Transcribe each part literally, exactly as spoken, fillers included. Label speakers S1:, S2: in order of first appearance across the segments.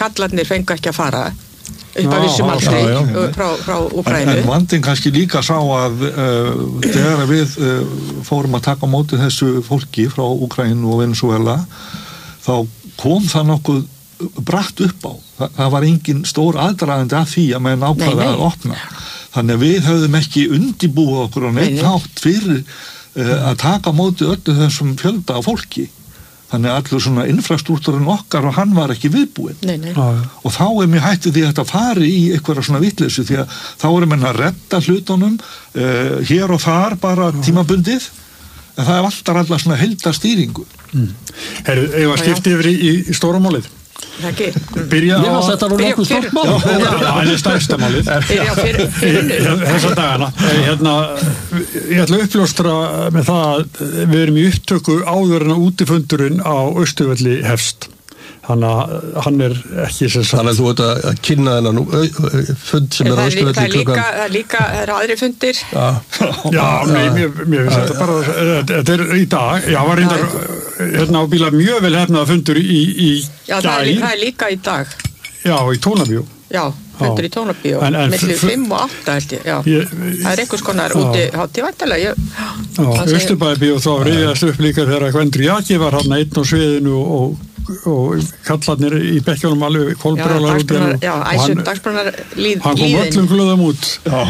S1: kallarnir fengu ekki að fara upp að vissum aldrei frá, frá Úkraínu.
S2: En, en vandinn kannski líka sá að uh, þegar við uh, fórum að taka á móti þessu fólki frá Úkraínu og Venezuela, þá kom það nokkuð bratt upp á. Þa, það var engin stór aðdragandi að því að menn ákvaða að opna. Þannig að við höfðum ekki undibúið okkur á neitt hátt fyrir uh, að taka á móti öllu þessum fjölda af fólki. Þannig að allur svona infrastruktúrin okkar og hann var ekki viðbúinn.
S1: Nei, nei.
S2: Og þá er mér hættið því að þetta fari í einhverja svona vitleysu, því að þá erum við að redda hlutunum uh, hér og þar bara tímabundið, en það er alltaf alltaf svona heildarstýringu.
S3: Mm. Herru, ef að skipti yfir í, í stóra málið.
S1: Það ekki.
S3: Byrja á
S4: að þetta nú nokkuð stórt mál.
S3: Já, það er stærsta málið.
S1: Byrja á fyrir, fyrir.
S3: Þessa dagana. Hérna, ég ætla að uppljóstra með það að við erum í upptöku áður en að útifundurinn á Austurvelli hefst. Þannig að hann er ekki sem sagt.
S4: Þannig að þú ert að kynna þennan fund sem er á Austurvelli klukkan.
S1: Það er líka, það er aðri fundir.
S3: Já, já, mér finnst þetta bara, þetta er í dag, já, var reyndar hérna á bíla mjög vel hefnað fundur í, í
S1: já, það er, það er líka í dag.
S3: Já, í Tónabíó.
S1: Já, fundur í Tónabíó, milli fimm og átta held ég, já. Ég, það er einhvers konar úti hátíð væntanlega.
S3: Já, Austurbæðarbíó þá reyðast upp líka þegar Gvendri Jaki var hann einn á sviðinu og og kallarnir í bekkjónum alveg kolbrjálar út
S1: já, æsum dagsbrannar líð
S3: hann kom öllum glöðum út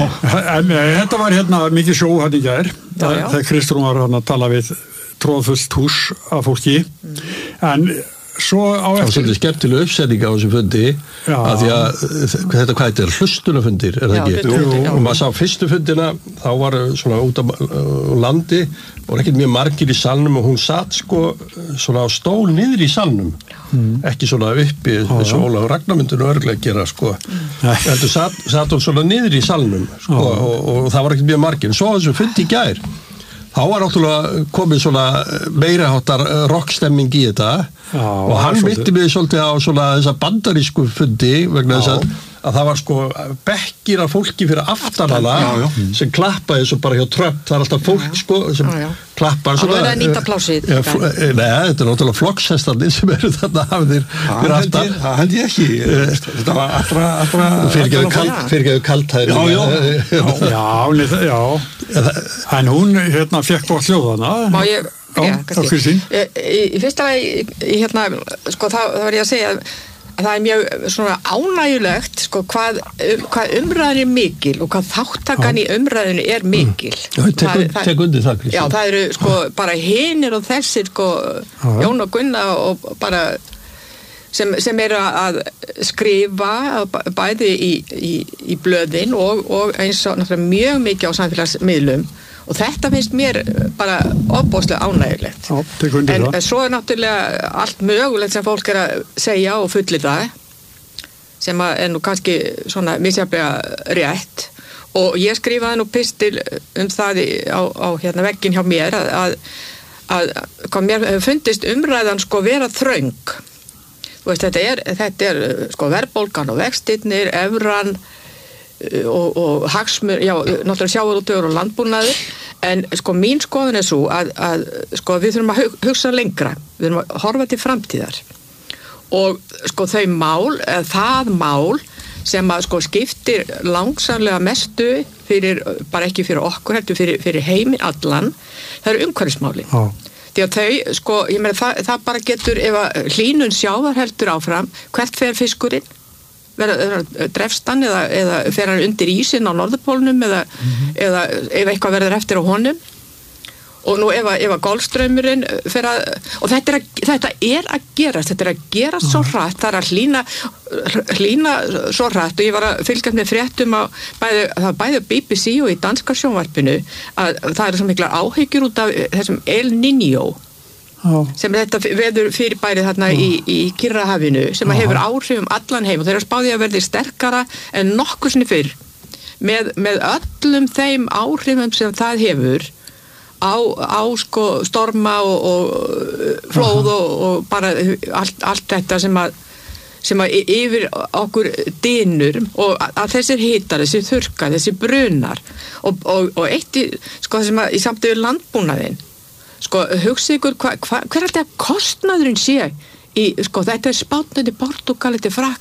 S3: en þetta var hérna mikið sjó hann í gær þegar Kristrún var hann að tala við tróðfullt hús af fólki mm. en svo á eftir... Það var svolítið skemmtileg uppsetning á þessu fundi já. Að því að þetta hvað þetta er hlustunafundir, er það
S1: já,
S3: ekki?
S1: Jú,
S3: og maður sá fyrstu fundina, þá var svona út á landi og ekkert mjög margir í salnum og hún satt sko svona á stól niður í salnum mm. ekki svona uppi eins og Ólafur Ragnar myndi nú örugglega gera sko mm. heldur satt, satt hún svona niður í salnum sko, og, og það var ekkert mjög margir en svo þessu fundi í gær þá var náttúrulega komið svona meiriháttar rockstemming í þetta já, og hann myndi mig svolítið á svona þessa bandarísku fundi vegna þess að, að það var sko bekkir af fólki fyrir aftan hana sem klappaði svo bara hjá Trump það er alltaf fólk sko sem já, já. Klappar
S1: svona. Það er að nýta plásið.
S3: Ja, fl- nei, þetta er náttúrulega flokkshestarnir sem eru þarna hafðir fyrir aftan.
S2: Það held ég ekki. Þetta var allra allra
S3: fyrirgeðu kaltæðir.
S2: Já, já.
S3: Já, já. En hún hérna fekk bort hljóðana.
S1: Má ég
S3: Já, kannski.
S1: Í, í fyrsta lagi hérna sko þá var ég að segja að það er mjög svona ánægjulegt sko hvað, um, hvað umræðin er mikil og hvað þáttakan í umræðinu er mikil.
S3: Já, tek, tek undir það, Kristín.
S1: Já, það eru sko bara hinir og þessir sko já. Jón og Gunna og bara sem, sem eru að skrifa bæði í, í, í blöðin og, og eins og náttúrulega mjög mikið á samfélagsmiðlum og þetta finnst mér bara ofboðslega ánægjulegt.
S3: Já, tek undir
S1: en,
S3: það.
S1: En svo er náttúrulega allt mögulegt sem fólk er að segja og fullyrða sem er nú kannski svona misjafnlega rétt og ég skrifaði nú pistil um það á, á hérna vegginn hjá mér að, að, að hvað mér fundist umræðan sko vera þröng. Þú veist, þetta er, þetta er sko verðbólgan og vextirnir, evran og, og hagsmur, já, náttúrulega sjávarútvegur og landbúnaður, en sko mín skoðun er svo að, að sko við þurfum að hugsa lengra, við þurfum að horfa til framtíðar og sko þau mál, eða það mál sem að sko skiptir langsamlega mestu fyrir, bara ekki fyrir okkur, heldur fyrir, fyrir heiminn allan, það eru umhverfismálin. Já. Því að þau, sko, ég meina það, það bara getur, ef að hlýnun sjávar heldur áfram, hvert fer fiskurinn? Verður drefstan eða, eða fer hann undir ísinn á norðurpólnum eða, mm-hmm. eða ef eitthvað verður eftir á honum og nú ef að, ef að golfstraumurinn fer að, og þetta er að, þetta er að gerast, þetta er að gerast svo hratt, það er að hlýna, hlýna svo hratt og ég var að fylgjast með fréttum á bæði, það var bæði B B C og í danska sjónvarpinu að það eru svo miklar áhyggjur út af þessum El Niño Já. Sem þetta veður fyrirbærið þarna í, í Kyrrahafinu sem að hefur áhrif um allan heim og þeir eru spáðið að verði sterkara en nokkuð sinni fyrr með, með öllum þeim áhrifum sem það hefur á, á sko storma og, og flóð og, og bara allt, allt þetta sem að, sem að yfir okkur dynur og að þessir hitar, þessir þurrkar, þessir brunar og, og, og eitt í, sko, sem að, í samtöðu landbúnaðinn sko, hugsa ykkur hva, hva, hver er þetta kostnaðurinn sé í, sko, þetta er Spánn, þetta er Portúgal, þetta er Frakland